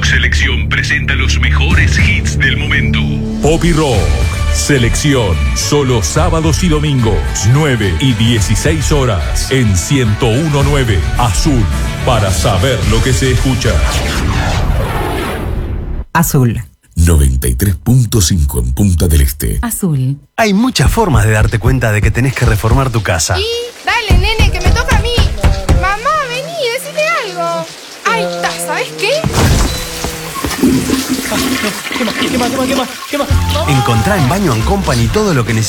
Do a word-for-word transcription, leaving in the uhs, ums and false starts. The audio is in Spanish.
Selección presenta los mejores hits del momento. Pop y Rock Selección, solo sábados y domingos, nueve y dieciséis horas, en ciento uno punto nueve Azul, para saber lo que se escucha. Azul. noventa y tres punto cinco en Punta del Este. Azul. Hay muchas formas de darte cuenta de que tenés que reformar tu casa. Y dale, nene, que me toca a mí. Mamá, vení, decime algo. Ahí está, ¿sabes qué? Encontrá en Baño and Company todo lo que necesitas